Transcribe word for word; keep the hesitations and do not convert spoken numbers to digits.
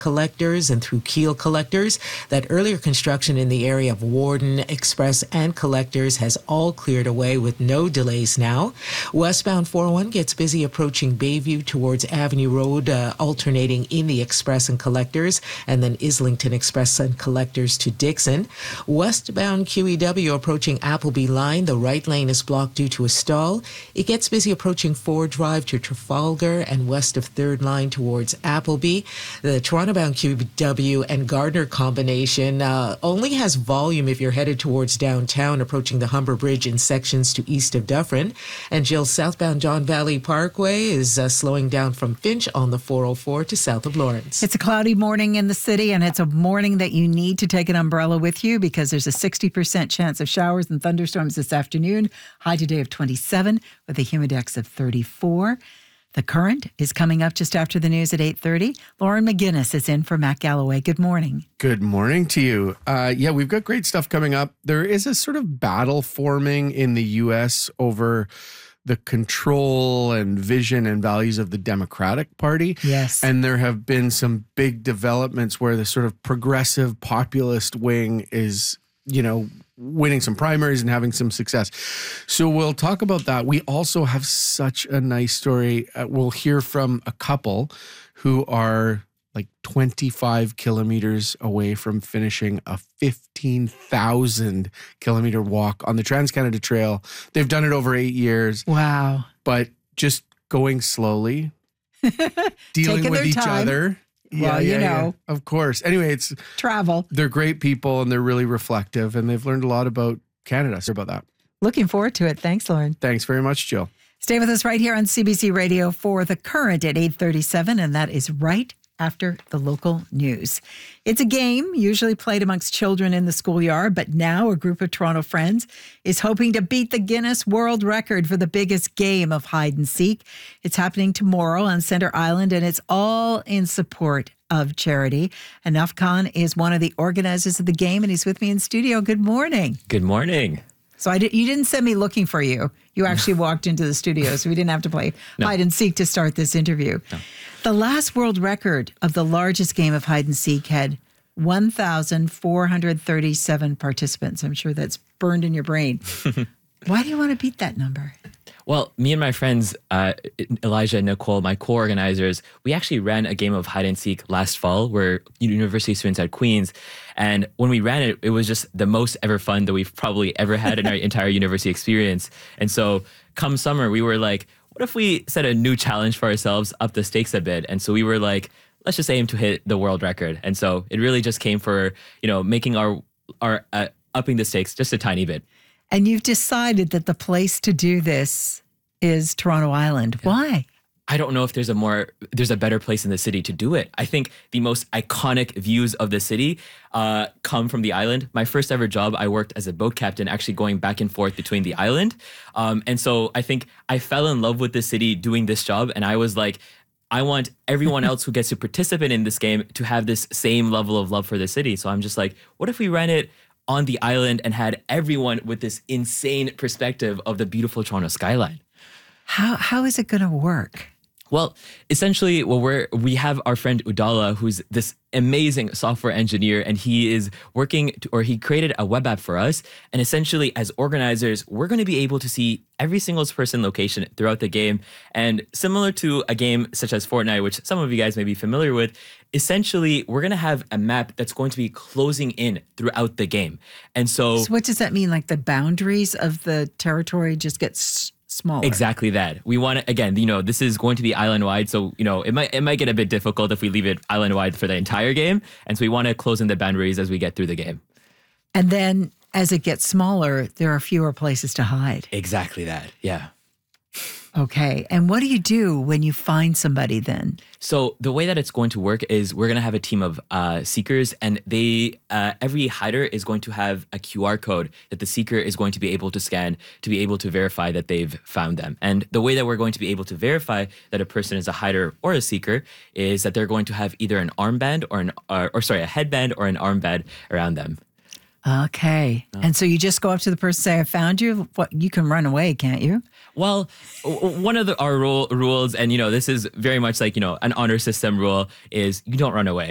collectors and through Keel Collectors. That earlier construction in the area of Warden, Express, and Collectors has all cleared away with no delays now. Westbound four oh one gets busy approaching Bayview towards Avenue Road, uh, alternating in the Express and Collectors, and then Islington Express and Collectors to Dixon. Westbound Q E W approaching Appleby Line. The right lane is blocked due to a stall. It gets busy approaching Ford Drive to Trafalgar and west of third Line towards Appleby. The Toronto-bound Q E W and Gardner combination uh, only has volume if you're headed towards downtown, approaching the Humber Bridge in sections to east of Dufferin. And Jill, southbound John Valley Parkway is uh, slowing down from Finch on the four oh four to south of Lawrence. It's a cloudy morning in the city, and it's a morning that you need to take an umbrella with you because there's a sixty percent chance of showers and thunderstorms this afternoon. High today of twenty-seven with a humidex of thirty-four. The Current is coming up just after the news at eight thirty. Lauren McGinnis is in for Matt Galloway. Good morning. Good morning to you. Uh, yeah, we've got great stuff coming up. There is a sort of battle forming in the U S over the control and vision and values of the Democratic Party. Yes. And there have been some big developments where the sort of progressive populist wing is, you know, winning some primaries and having some success. So we'll talk about that. We also have such a nice story. Uh, we'll hear from a couple who are like twenty-five kilometers away from finishing a fifteen thousand kilometer walk on the Trans-Canada Trail. They've done it over eight years. Wow. But just going slowly, dealing Taking with their each time. other. Well, you know. Yeah. Of course. Anyway, it's Travel. they're great people and they're really reflective and they've learned a lot about Canada. So about that. Looking forward to it. Thanks, Lauren. Thanks very much, Jill. Stay with us right here on C B C Radio for The Current at eight thirty-seven, and that is right after the local news. It's a game usually played amongst children in the schoolyard, but now a group of Toronto friends is hoping to beat the Guinness World Record for the biggest game of hide and seek. It's happening tomorrow on Centre Island, and it's all in support of charity. Enough Khan is one of the organizers of the game, and he's with me in studio. Good morning. Good morning. So I did, you didn't send me looking for you. You actually walked into the studio, so we didn't have to play No. hide and seek to start this interview. No. The last world record of the largest game of hide and seek had one thousand four hundred thirty-seven participants. I'm sure that's burned in your brain. Why do you want to beat that number? Well, me and my friends, uh, Elijah and Nicole, my co-organizers, we actually ran a game of hide and seek last fall. We're university students at Queen's. And when we ran it, it was just the most ever fun that we've probably ever had in our entire university experience. And so come summer, we were like, what if we set a new challenge for ourselves, up the stakes a bit? And so we were like, let's just aim to hit the world record. And so it really just came for, you know, making our, our uh, upping the stakes just a tiny bit. And you've decided that the place to do this is Toronto Island. Yeah. Why? I don't know if there's a more, there's a better place in the city to do it. I think the most iconic views of the city uh, come from the island. My first ever job, I worked as a boat captain, actually going back and forth between the island. Um, and so I think I fell in love with the city doing this job. And I was like, I want everyone else who gets to participate in this game to have this same level of love for the city. So I'm just like, what if we ran it on the island and had everyone with this insane perspective of the beautiful Toronto skyline? How How is it going to work? Well, essentially, well, we're, we have our friend Udala, who's this amazing software engineer, and he is working, to, or he created a web app for us. And essentially, as organizers, we're going to be able to see every single person location throughout the game. And similar to a game such as Fortnite, which some of you guys may be familiar with, essentially, we're going to have a map that's going to be closing in throughout the game. And so, So what does that mean? Like the boundaries of the territory just get s- smaller? Exactly that. We want to, again, you know, this is going to be island wide. So, you know, it might it might get a bit difficult if we leave it island wide for the entire game. And so we want to close in the boundaries as we get through the game. And then as it gets smaller, there are fewer places to hide. Exactly that. Yeah. Okay. And what do you do when you find somebody then? So the way that it's going to work is we're going to have a team of uh, seekers, and they uh, every hider is going to have a Q R code that the seeker is going to be able to scan to be able to verify that they've found them. And the way that we're going to be able to verify that a person is a hider or a seeker is that they're going to have either an armband or an or, or sorry, a headband or an armband around them. Okay. Oh. And so you just go up to the person and say, I found you. What, you can run away, can't you? Well, one of the, our rule, rules, and, you know, this is very much like, you know, an honor system rule, is you don't run away.